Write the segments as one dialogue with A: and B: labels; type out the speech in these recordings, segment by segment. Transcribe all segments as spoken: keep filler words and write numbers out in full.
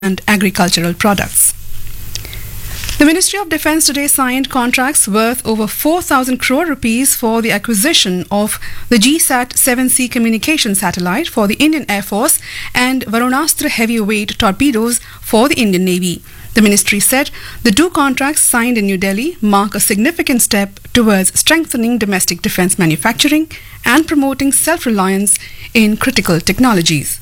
A: and agricultural products. The Ministry of Defence today signed contracts worth over four thousand crore rupees for the acquisition of the G SAT seven C communication satellite for the Indian Air Force and Varunastra heavyweight torpedoes for the Indian Navy. The ministry said the two contracts signed in New Delhi mark a significant step towards strengthening domestic defence manufacturing and promoting self-reliance in critical technologies.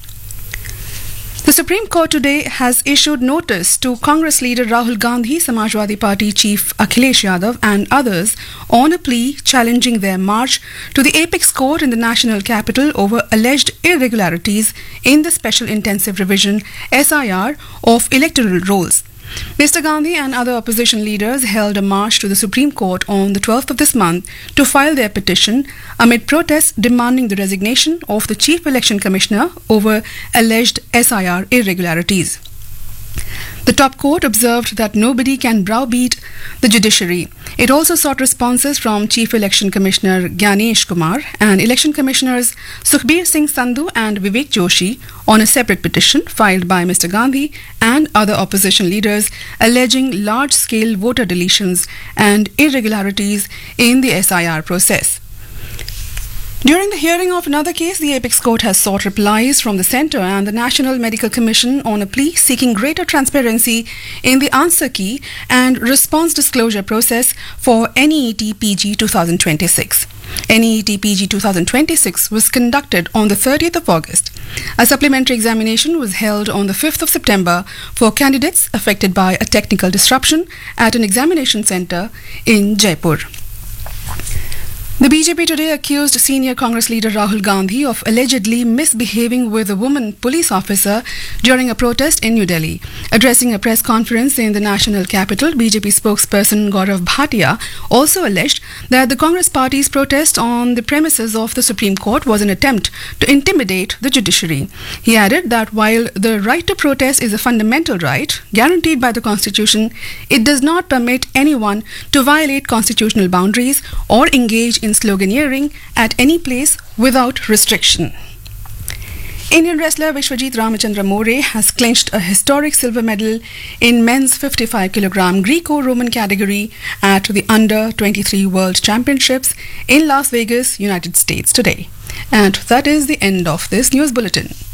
A: The Supreme Court today has issued notice to Congress leader Rahul Gandhi, Samajwadi Party chief Akhilesh Yadav and others on a plea challenging their march to the apex court in the national capital over alleged irregularities in the Special Intensive Revision S I R of electoral rolls. Mister Gandhi and other opposition leaders held a march to the Supreme Court on the twelfth of this month to file their petition amid protests demanding the resignation of the Chief Election Commissioner over alleged S I R irregularities. The top court observed that nobody can browbeat the judiciary. It also sought responses from Chief Election Commissioner Gyanesh Kumar and Election Commissioners Sukhbir Singh Sandhu and Vivek Joshi on a separate petition filed by Mister Gandhi and other opposition leaders alleging large-scale voter deletions and irregularities in the S I R process. During the hearing of another case, the Apex Court has sought replies from the Centre and the National Medical Commission on a plea seeking greater transparency in the answer key and response disclosure process for N E E T P G twenty twenty-six. N E E T P G twenty twenty-six was conducted on the thirtieth of August. A supplementary examination was held on the fifth of September for candidates affected by a technical disruption at an examination centre in Jaipur. The B J P today accused senior Congress leader Rahul Gandhi of allegedly misbehaving with a woman police officer during a protest in New Delhi. Addressing a press conference in the national capital, B J P spokesperson Gaurav Bhatia also alleged that the Congress party's protest on the premises of the Supreme Court was an attempt to intimidate the judiciary. He added that while the right to protest is a fundamental right guaranteed by the Constitution, it does not permit anyone to violate constitutional boundaries or engage in sloganeering at any place without restriction. Indian wrestler Vishwajit Ramachandra More has clinched a historic silver medal in men's fifty-five kilogram Greco-Roman category at the Under twenty-three World Championships in Las Vegas, United States today. And that is the end of this news bulletin.